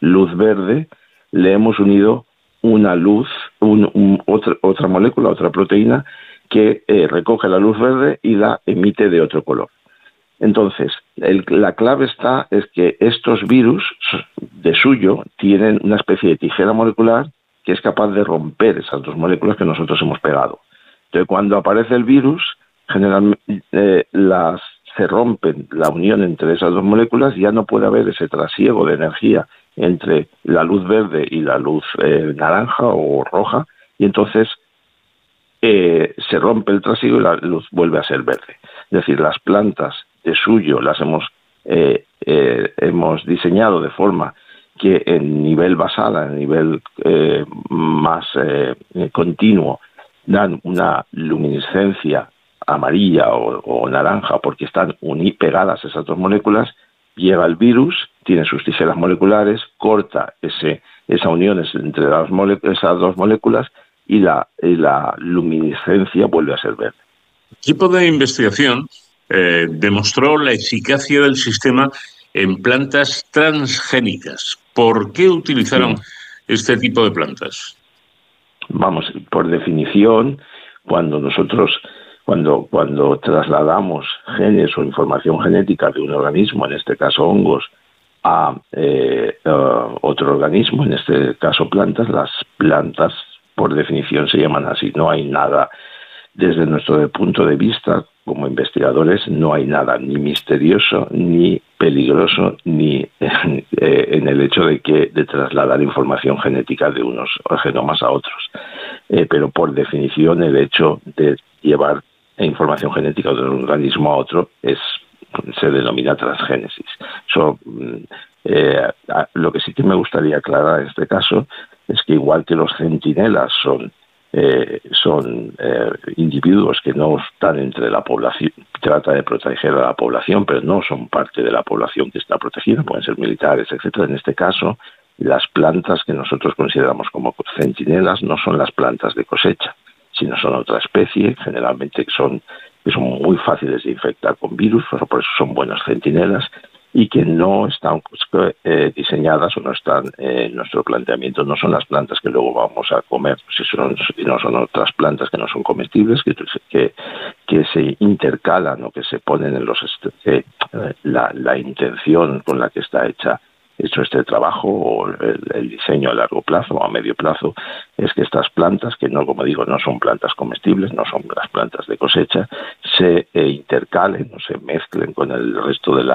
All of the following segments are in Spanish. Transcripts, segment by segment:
luz verde, le hemos unido una luz, otra molécula, otra proteína, que recoge la luz verde y la emite de otro color. Entonces, la clave es que estos virus, de suyo, tienen una especie de tijera molecular que es capaz de romper esas dos moléculas que nosotros hemos pegado. Entonces, cuando aparece el virus, generalmente se rompen la unión entre esas dos moléculas, ya no puede haber ese trasiego de energía entre la luz verde y la luz naranja o roja, y entonces se rompe el trasiego y la luz vuelve a ser verde. Es decir, las plantas de suyo las hemos diseñado de forma que en nivel basal, en nivel más continuo, dan una luminiscencia amarilla o naranja porque están pegadas esas dos moléculas. Llega el virus, tiene sus tijeras moleculares, corta esa unión entre esas dos moléculas y la luminiscencia vuelve a ser verde. El equipo de investigación demostró la eficacia del sistema en plantas transgénicas. ¿Por qué utilizaron este tipo de plantas? Vamos, por definición, cuando trasladamos genes o información genética de un organismo, en este caso hongos, a otro organismo, en este caso plantas, las plantas por definición se llaman así. No hay nada, desde nuestro punto de vista como investigadores, no hay nada ni misterioso ni peligroso ni en el hecho de trasladar información genética de unos genomas a otros. Pero por definición el hecho de llevar información genética de un organismo a otro se denomina transgénesis. Lo que sí que me gustaría aclarar en este caso es que igual que los centinelas son individuos que no están entre la población, trata de proteger a la población, pero no son parte de la población que está protegida, pueden ser militares, etcétera. En este caso, las plantas que nosotros consideramos como centinelas no son las plantas de cosecha, sino son otra especie, generalmente que son muy fáciles de infectar con virus, por eso son buenas centinelas, y que no están diseñadas o no están en nuestro planteamiento, no son las plantas que luego vamos a comer, no son otras plantas que no son comestibles, que se intercalan o que se ponen en la intención con la que está hecho este trabajo o el diseño a largo plazo o a medio plazo, es que estas plantas, que no, como digo, no son plantas comestibles, no son las plantas de cosecha, se intercalen o se mezclen con el resto de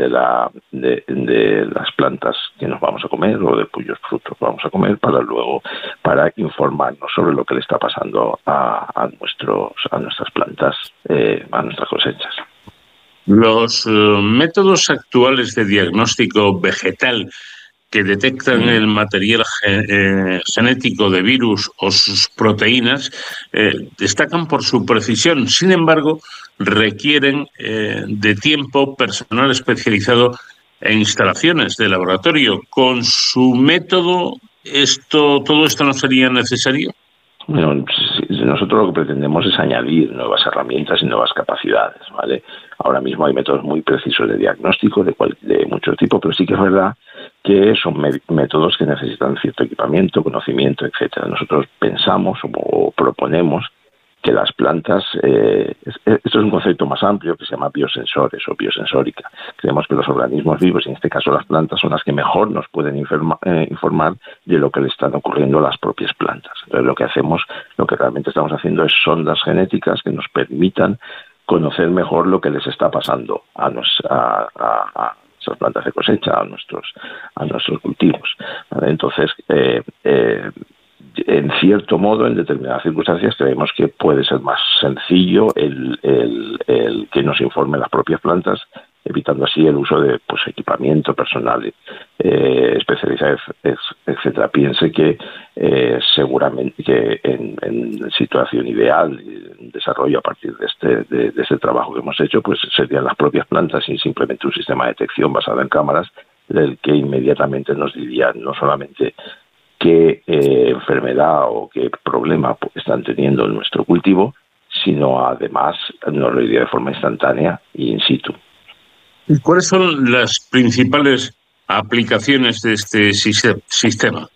las plantas que nos vamos a comer o de cuyos frutos vamos a comer para informarnos sobre lo que le está pasando a nuestras plantas, a nuestras cosechas. Los métodos actuales de diagnóstico vegetal que detectan el material genético de virus o sus proteínas destacan por su precisión. Sin embargo, requieren de tiempo, personal especializado e instalaciones de laboratorio. ¿Con su método todo esto no sería necesario? Bueno, nosotros lo que pretendemos es añadir nuevas herramientas y nuevas capacidades, ¿vale? Ahora mismo hay métodos muy precisos de diagnóstico de mucho tipo, pero sí que es verdad que son métodos que necesitan cierto equipamiento, conocimiento, etcétera. Nosotros pensamos o proponemos que las plantas, esto es un concepto más amplio que se llama biosensores o biosensórica. Creemos que los organismos vivos, en este caso las plantas, son las que mejor nos pueden informar de lo que le están ocurriendo a las propias plantas. Entonces lo que realmente estamos haciendo es sondas genéticas que nos permitan conocer mejor lo que les está pasando a nuestras plantas de cosecha, a nuestros cultivos, ¿vale? Entonces, en cierto modo, en determinadas circunstancias, creemos que puede ser más sencillo el que nos informen las propias plantas, evitando así el uso de equipamiento personal especializado, etcétera. Piense que seguramente que en situación ideal, en desarrollo a partir de este trabajo que hemos hecho, pues serían las propias plantas y simplemente un sistema de detección basado en cámaras, el que inmediatamente nos diría no solamente qué enfermedad o qué problema están teniendo en nuestro cultivo, sino además nos lo diría de forma instantánea e in situ. ¿Y cuáles son las principales aplicaciones de este sistema?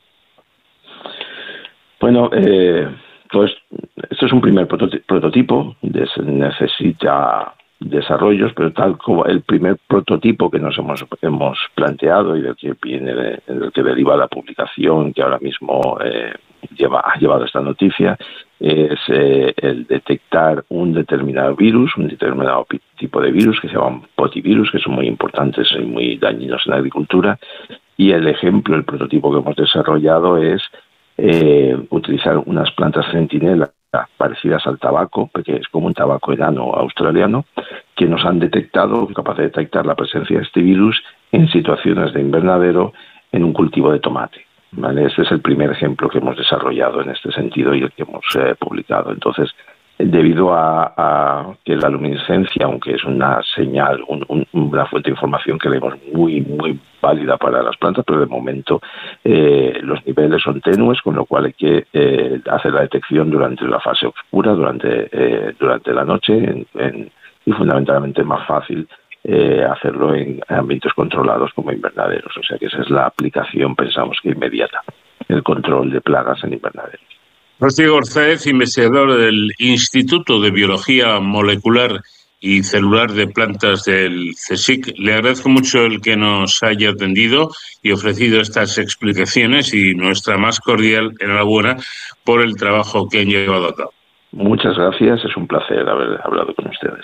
Bueno, pues esto es un primer prototipo, necesita desarrollos, pero tal como el primer prototipo que nos hemos planteado y del que deriva la publicación que ahora mismo ha llevado esta noticia, es el detectar un determinado virus, un determinado tipo de virus que se llaman potivirus, que son muy importantes y muy dañinos en la agricultura. Y el prototipo que hemos desarrollado es utilizar unas plantas centinela parecidas al tabaco, porque es como un tabaco enano australiano, que nos han capaz de detectar la presencia de este virus en situaciones de invernadero en un cultivo de tomate. ¿Vale? Este es el primer ejemplo que hemos desarrollado en este sentido y el que hemos publicado. Entonces, debido a que la luminiscencia, aunque es una señal, una fuente de información que leemos muy, muy válida para las plantas, pero de momento los niveles son tenues, con lo cual hay que hacer la detección durante la fase oscura, durante la noche, y fundamentalmente más fácil hacerlo en ambientes controlados como invernaderos. O sea que esa es la aplicación, pensamos que inmediata, el control de plagas en invernaderos. Rocío Orzáez, investigador del Instituto de Biología Molecular y Celular de Plantas del CSIC. Le agradezco mucho el que nos haya atendido y ofrecido estas explicaciones, y nuestra más cordial enhorabuena por el trabajo que han llevado a cabo. Muchas gracias, es un placer haber hablado con ustedes.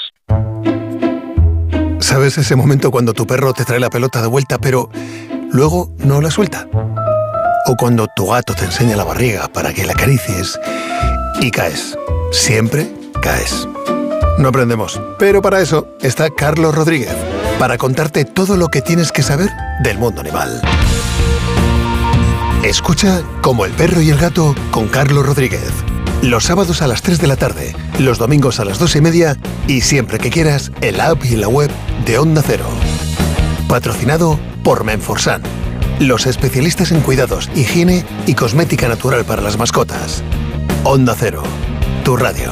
¿Sabes ese momento cuando tu perro te trae la pelota de vuelta, pero luego no la suelta? O cuando tu gato te enseña la barriga para que la acaricies y caes. Siempre caes. No aprendemos, pero para eso está Carlos Rodríguez, para contarte todo lo que tienes que saber del mundo animal. Escucha Como el perro y el gato con Carlos Rodríguez. Los sábados a las 3 de la tarde, los domingos a las 2:30 y siempre que quieras en la app y en la web de Onda Cero. Patrocinado por Menforsan, los especialistas en cuidados, higiene y cosmética natural para las mascotas. Onda Cero, tu radio.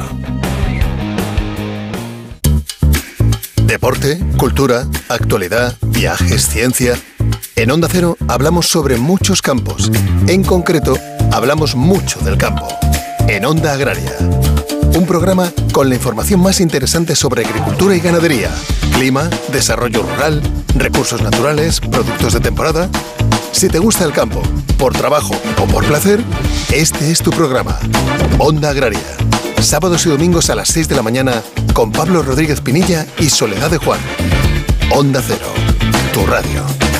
Deporte, cultura, actualidad, viajes, ciencia. En Onda Cero hablamos sobre muchos campos. En concreto, hablamos mucho del campo. En Onda Agraria. Un programa con la información más interesante sobre agricultura y ganadería, clima, desarrollo rural, recursos naturales, productos de temporada. Si te gusta el campo, por trabajo o por placer, este es tu programa. Onda Agraria. Sábados y domingos a las 6 de la mañana con Pablo Rodríguez Pinilla y Soledad de Juan. Onda Cero, tu radio.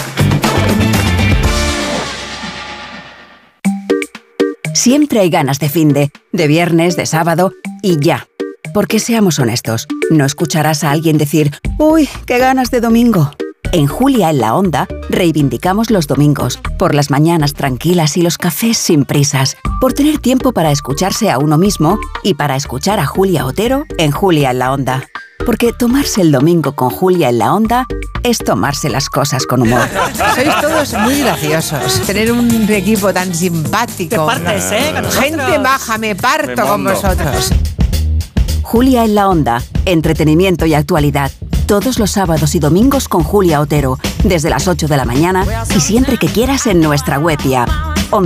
Siempre hay ganas de finde, de viernes, de sábado y ya. Porque seamos honestos, no escucharás a alguien decir «Uy, qué ganas de domingo». En Julia en la Onda reivindicamos los domingos, por las mañanas tranquilas y los cafés sin prisas, por tener tiempo para escucharse a uno mismo y para escuchar a Julia Otero en Julia en la Onda. Porque tomarse el domingo con Julia en la Onda es tomarse las cosas con humor. Sois todos muy graciosos. Tener un equipo tan simpático. Te partes, con nosotros. Gente baja, me parto con vosotros. Julia en la Onda, entretenimiento y actualidad. Todos los sábados y domingos con Julia Otero, desde las 8 de la mañana y siempre que quieras en nuestra web y app.